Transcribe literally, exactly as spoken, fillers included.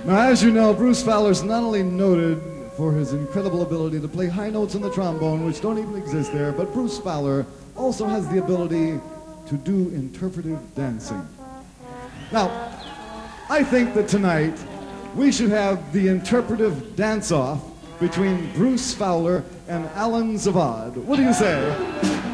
Now, as you know, Bruce Fowler's not only noted for his incredible ability to play high notes on the trombone, which don't even exist there, but Bruce Fowler also has the ability to do interpretive dancing. Now, I think that tonight we should have the interpretive dance-off between Bruce Fowler and Alan Zavad. What do you say?